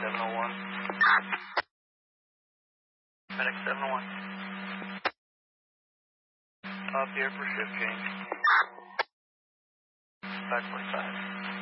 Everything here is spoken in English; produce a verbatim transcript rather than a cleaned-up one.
seven oh one. Medic seven oh one. Top here for shift change. five forty-five.